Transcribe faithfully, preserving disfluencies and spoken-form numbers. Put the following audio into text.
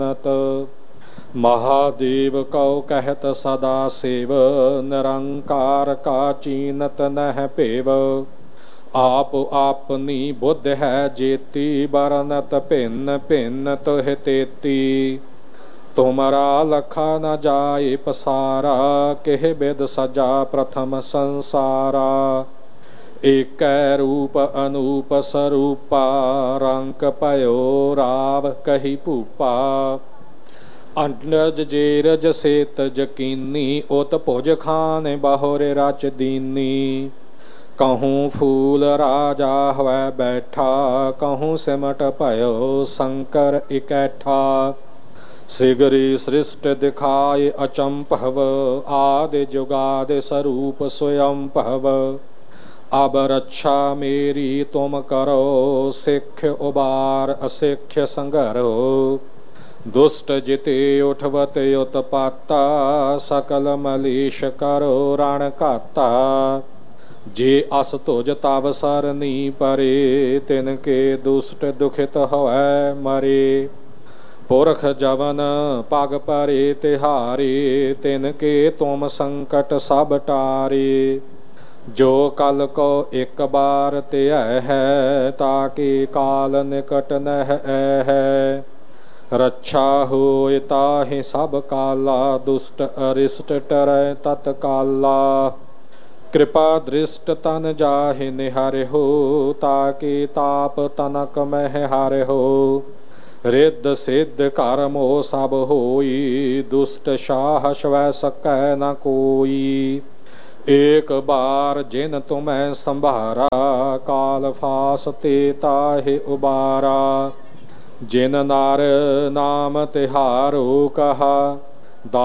महादेव कौ कहत सदा सेव, निरंकार का चीनत नह पेव। आप आपनी बुद्ध है जेती, बरनत भिन्न भिन्न तुह तेती। तुमरा लखा न जाए पसारा, केह बिद सजा प्रथम संसारा। एक रूप अनूप स्वरूपा, रंक पयो राव कही भूपा। अंडज जेरज सेत जकीनी, उत भुज खान बहुर रच दीनी। कहूँ फूल राजा हवै बैठा, कहूँ सिमट भयो शंकर इकैठा। सिगरी सृष्ट दिखाए अचंपव, आदि जुगादि स्वरूप स्वयं भव। अब रक्षा मेरी तुम करो, सिख उबार असिख्य संगरो। दुष्ट जिते उठवत उत्पाता, सकल मलीश करो रण काता। जे अस तुज तब सरनी परे, तिनके दुष्ट दुखित होए मरे। पुरख जवन पग परे तिहारे, तिनके तुम संकट सब टारे। जो कल को एक बार त्यह है, ताकि काल निकट नह है। रक्षा होए ताहि सब काला, दुष्ट अरिष्ट टरै तत्काला। कृपा दृष्ट तन जाहि निहर हो, ताकि ताप तनक मह हर हो। रिद्ध सिद्ध कर्मो सब होई, दुष्ट साहस वै सकै न कोई। एक बार जिन तुम्हें संभारा, काल फास ते ताहि उबारा। जिन नार नाम तिहारो कहा,